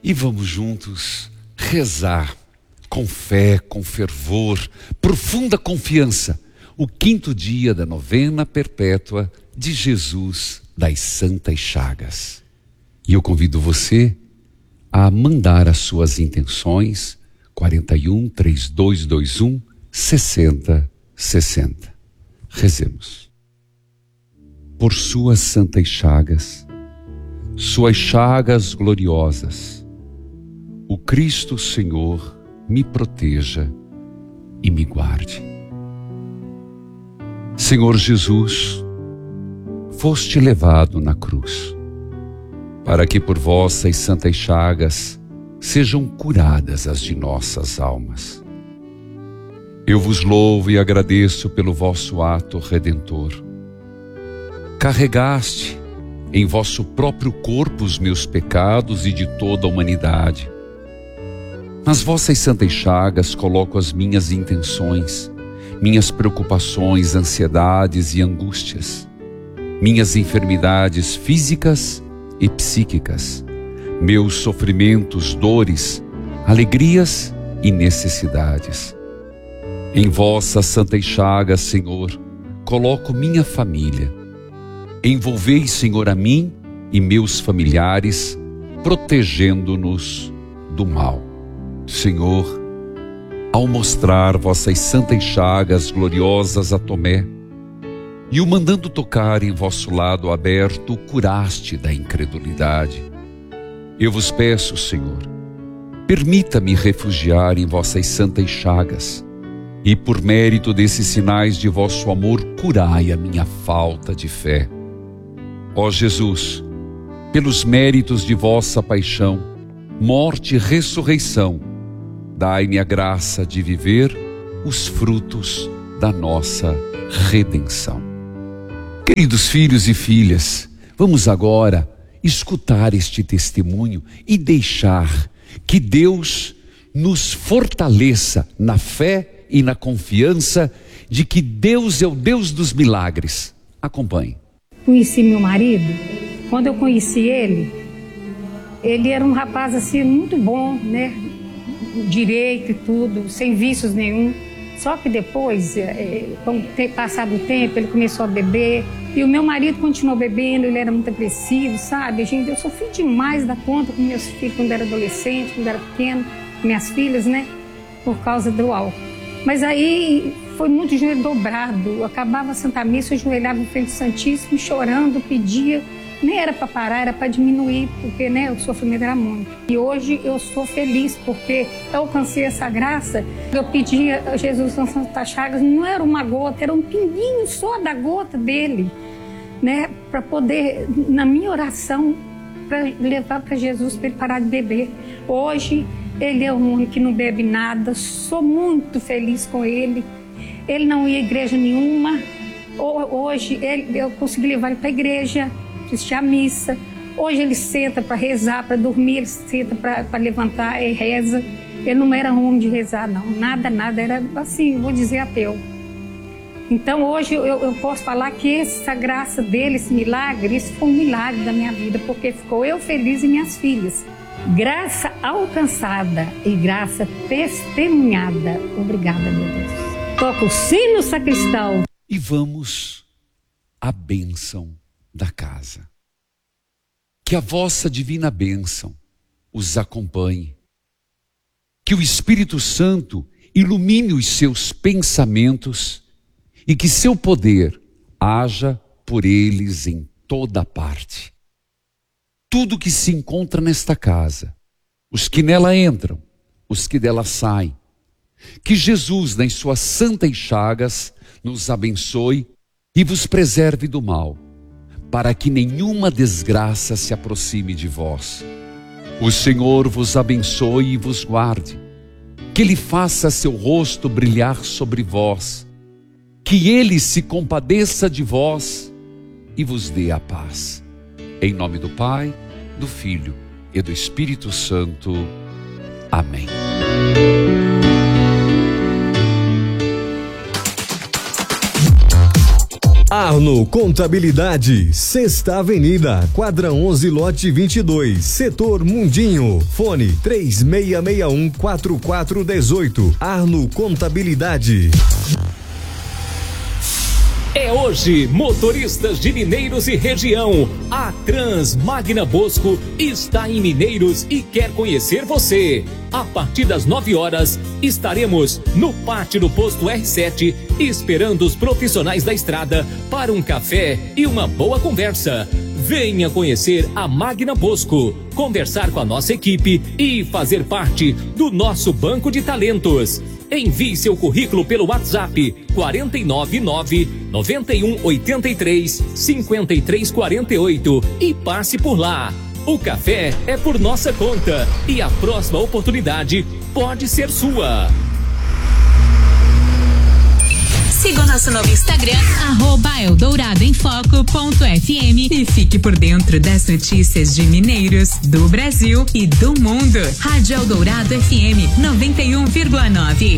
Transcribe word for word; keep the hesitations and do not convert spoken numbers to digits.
E vamos juntos rezar com fé, com fervor, profunda confiança, o quinto dia da novena perpétua de Jesus das Santas Chagas. E eu convido você a mandar as suas intenções, quarenta e um, trinta e dois, vinte e um, sessenta, sessenta. Rezemos. Por suas santas chagas, suas chagas gloriosas, o Cristo Senhor me proteja e me guarde. Senhor Jesus, foste levado na cruz, para que por vossas santas chagas sejam curadas as de nossas almas. Eu vos louvo e agradeço pelo vosso ato redentor. Carregaste em vosso próprio corpo os meus pecados e de toda a humanidade. Nas vossas santas chagas coloco as minhas intenções, minhas preocupações, ansiedades e angústias, minhas enfermidades físicas e psíquicas, meus sofrimentos, dores, alegrias e necessidades. Em vossas santas chagas, Senhor, coloco minha família. Envolvei, Senhor, a mim e meus familiares, protegendo-nos do mal. Senhor, ao mostrar vossas santas chagas gloriosas a Tomé, e o mandando tocar em vosso lado aberto, o curaste da incredulidade. Eu vos peço, Senhor, permita-me refugiar em vossas santas chagas, e por mérito desses sinais de vosso amor, curai a minha falta de fé. Ó Jesus, pelos méritos de vossa paixão, morte e ressurreição, dai-me a graça de viver os frutos da nossa redenção. Queridos filhos e filhas, vamos agora escutar este testemunho e deixar que Deus nos fortaleça na fé e na confiança de que Deus é o Deus dos milagres. Acompanhe. Conheci meu marido. Quando eu conheci ele, ele era um rapaz assim muito bom, né? Direito e tudo, sem vícios nenhum. Só que depois, é, com ter passado o tempo, ele começou a beber. E o meu marido continuou bebendo, ele era muito agressivo, sabe? Gente, eu sofri demais da conta com meus filhos quando era adolescente, quando era pequeno, minhas filhas, né? Por causa do álcool. Mas aí foi muito joelho dobrado. Acabava a Santa Missa, eu ajoelhava em frente ao Santíssimo, chorando, pedia. Nem era para parar, era para diminuir, porque né, o sofrimento era muito. E hoje eu sou feliz, porque eu alcancei essa graça. Eu pedi a Jesus nas Santas Chagas, não era uma gota, era um pinguinho só da gota dele, né? Para poder, na minha oração, para levar para Jesus, para ele parar de beber. Hoje, ele é um homem que não bebe nada, sou muito feliz com ele. Ele não ia à igreja nenhuma. Hoje, ele, eu consegui levar ele para a igreja, assistir a missa. Hoje ele senta para rezar, para dormir, ele senta para levantar e reza. Ele não era um homem de rezar, não. Nada, nada. Era assim, vou dizer, ateu. Então hoje eu, eu posso falar que essa graça dele, esse milagre, isso foi um milagre da minha vida, porque ficou eu feliz e minhas filhas. Graça alcançada e graça testemunhada. Obrigada, meu Deus. Toca o sino, sacristão. E vamos à bênção da casa. Que a vossa divina bênção os acompanhe. Que o Espírito Santo ilumine os seus pensamentos e que seu poder haja por eles em toda parte. Tudo que se encontra nesta casa, os que nela entram, os que dela saem, que Jesus, nas suas santas chagas, nos abençoe e vos preserve do mal, para que nenhuma desgraça se aproxime de vós. O Senhor vos abençoe e vos guarde, que Ele faça seu rosto brilhar sobre vós, que Ele se compadeça de vós e vos dê a paz. Em nome do Pai, do Filho e do Espírito Santo. Amém. Arno Contabilidade, Sexta Avenida, quadra onze, lote vinte e dois, setor Mundinho. Fone três seis seis um, quatro quatro um oito. Arno Contabilidade. É hoje, motoristas de Mineiros e região. A Trans Magna Bosco está em Mineiros e quer conhecer você. A partir das nove horas, estaremos no pátio do posto R sete, esperando os profissionais da estrada para um café e uma boa conversa. Venha conhecer a Magna Bosco, conversar com a nossa equipe e fazer parte do nosso banco de talentos. Envie seu currículo pelo WhatsApp quatro nove nove, nove um oito três, cinco três quatro oito e passe por lá. O café é por nossa conta e a próxima oportunidade pode ser sua. Siga o nosso novo Instagram, arroba eldorado.emfoco.fm e fique por dentro das notícias de Mineiros, do Brasil e do mundo. Rádio Eldorado F M noventa e um vírgula nove.